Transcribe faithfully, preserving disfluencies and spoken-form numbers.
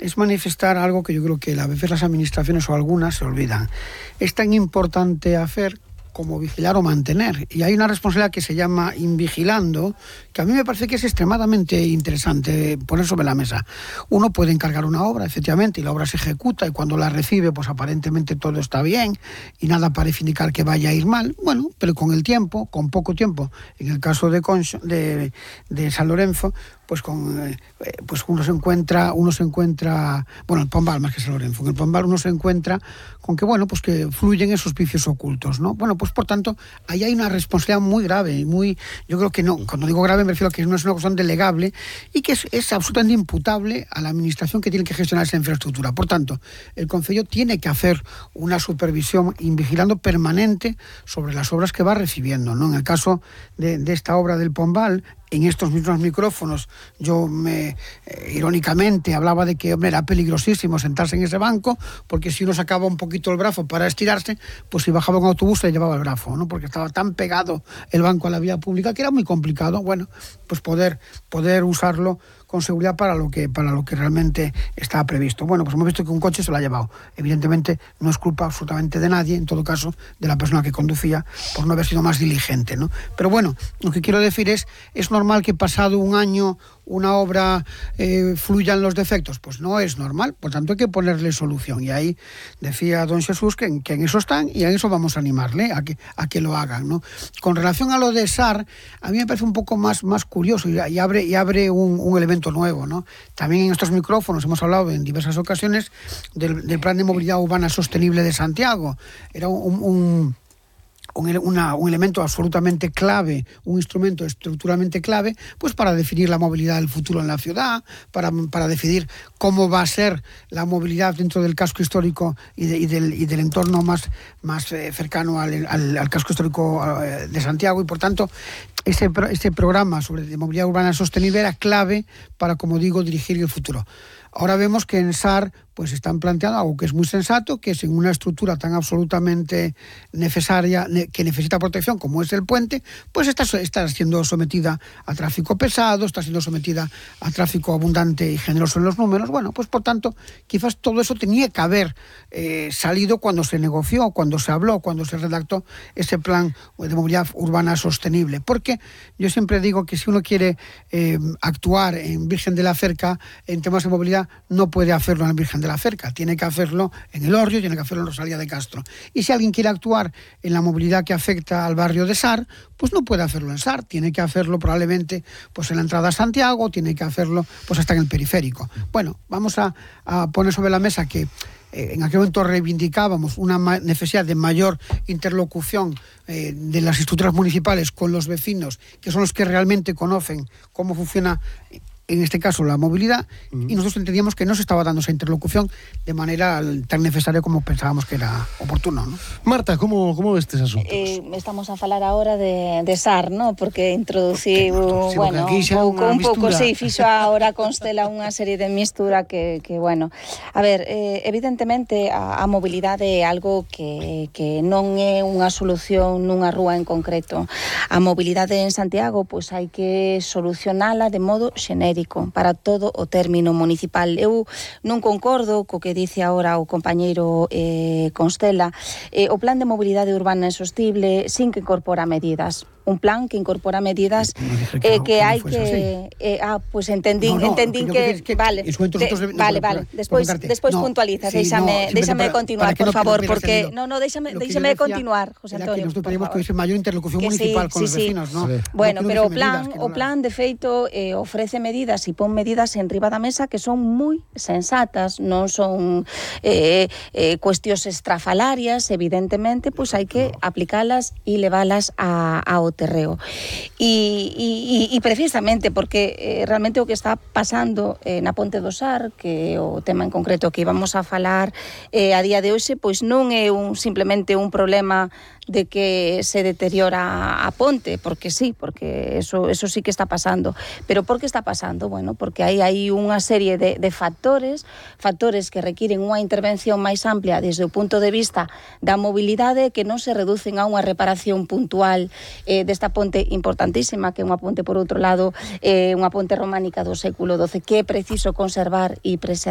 es manifestar algo que yo creo que a veces las administraciones o algunas se olvidan. Es tan importante hacer como vigilar o mantener. Y hay una responsabilidad que se llama invigilando, que a mí me parece que es extremadamente interesante poner sobre la mesa. Uno puede encargar una obra, efectivamente, y la obra se ejecuta, y cuando la recibe, pues aparentemente todo está bien, y nada parece indicar que vaya a ir mal. Bueno, pero con el tiempo, con poco tiempo, en el caso de, Concho, de, de San Lorenzo, pues con eh, pues uno se encuentra, uno se encuentra, bueno, el Pombal más que San Lorenzo, en el Pombal uno se encuentra con que, bueno, pues que fluyen esos vicios ocultos, ¿no? Bueno, pues por tanto, ahí hay una responsabilidad muy grave, y muy, yo creo que no, cuando digo grave me refiero a que no es una cuestión delegable y que es, es absolutamente imputable a la administración que tiene que gestionar esa infraestructura. Por tanto, el Concello tiene que hacer una supervisión y vigilando permanente sobre las obras que va recibiendo, ¿no? En el caso de, de esta obra del Pombal, en estos mismos micrófonos, yo me, eh, irónicamente, hablaba de que, hombre, era peligrosísimo sentarse en ese banco, porque si uno sacaba un poquito el brazo para estirarse, pues si bajaba un autobús se le llevaba el brazo, ¿no? Porque estaba tan pegado el banco a la vía pública que era muy complicado, bueno, pues poder, poder usarlo con seguridad para lo que para lo que realmente estaba previsto. Bueno, pues hemos visto que un coche se lo ha llevado. Evidentemente no es culpa absolutamente de nadie, en todo caso de la persona que conducía por no haber sido más diligente, ¿no? Pero bueno, lo que quiero decir es, es normal que pasado un año una obra eh, fluyan los defectos. Pues no es normal, por tanto hay que ponerle solución. Y ahí decía don Jesús que, que en eso están y en eso vamos a animarle a que, a que lo hagan, ¿no? Con relación a lo de S A R, a mí me parece un poco más, más curioso y, y abre, y abre un, un elemento nuevo, ¿no? También en estos micrófonos hemos hablado en diversas ocasiones del, del Plan de Movilidad Urbana Sostenible de Santiago. Era un... un Un, una, un elemento absolutamente clave, un instrumento estructuralmente clave, pues para definir la movilidad del futuro en la ciudad, para, para decidir cómo va a ser la movilidad dentro del casco histórico y, de, y, del, y del entorno más, más eh, cercano al, al, al casco histórico eh, de Santiago, y por tanto ese, ese programa sobre movilidad urbana sostenible era clave para, como digo, dirigir el futuro. Ahora vemos que en S A R pues están planteando algo que es muy sensato, que es en una estructura tan absolutamente necesaria, que necesita protección como es el puente, pues está, está siendo sometida a tráfico pesado, está siendo sometida a tráfico abundante y generoso en los números. Bueno, pues por tanto, quizás todo eso tenía que haber eh, salido cuando se negoció, cuando se habló, cuando se redactó ese plan de movilidad urbana sostenible. Porque yo siempre digo que si uno quiere eh, actuar en Virgen de la Cerca en temas de movilidad, no puede hacerlo en Virgen de la Cerca, tiene que hacerlo en El Orrio, tiene que hacerlo en Rosalía de Castro. Y si alguien quiere actuar en la movilidad que afecta al barrio de S A R, pues no puede hacerlo en S A R, tiene que hacerlo probablemente pues en la entrada a Santiago, tiene que hacerlo pues hasta en el periférico. Bueno, vamos a, a poner sobre la mesa que eh, en aquel momento reivindicábamos una ma- necesidad de mayor interlocución eh, de las estructuras municipales con los vecinos, que son los que realmente conocen cómo funciona en este caso la movilidad, uh-huh. Y nosotros entendíamos que no se estaba dando esa interlocución de manera tan necesaria como pensábamos que era oportuno, ¿no? Marta, como, como ves estes asuntos? Eh, estamos a falar agora de, de S A R, ¿no? Porque introduciu, sí, bueno, un pouco, un pouco, sí, fixo agora Constela unha serie de mistura que, que bueno, a ver, eh, evidentemente a, a mobilidade é algo que, que non é unha solución nunha rúa en concreto. A mobilidade en Santiago, pois hai que solucionala de modo xenérico para todo o término municipal. Eu non concordo co que dice agora o compañeiro eh, Constela. Eh, o plan de mobilidade urbana e sostible sin que incorpora medidas. Un plan que incorpora medidas eh, que hai que eh, ah, pues entendín, no, no, entendín que, que, que vale, de, de, vale, vale, despois despois no, puntualizas, sí, déxame, no, déxame para, continuar, para por no, favor, porque no, no, déxame, déxame continuar, José Antonio. Que nosotros pedimos que hubiese mayor interlocución que municipal sí, con sí, los vecinos, sí. ¿no? Sí. Bueno, no pero o plan, medidas, o plan de feito eh, ofrece medidas e pon medidas en riba da mesa que son moi sensatas, non son eh, eh, cuestións estrafalarias, evidentemente, pois hai que aplicalas e levalas a, ao terreo. E, e, e precisamente porque eh, realmente o que está pasando eh, na Ponte do S A R, que é o tema en concreto que íbamos a falar eh, a día de hoxe, pois non é un, simplemente un problema de que se deteriora a ponte, porque sí, porque eso, eso sí que está pasando. Pero por que está pasando? Bueno, porque hai aí unha serie de, de factores, factores que requiren unha intervención máis amplia desde o punto de vista da mobilidade, que non se reducen a unha reparación puntual eh, desta ponte importantísima, que é unha ponte, por outro lado, eh, unha ponte románica do século doce, que é preciso conservar e preservar.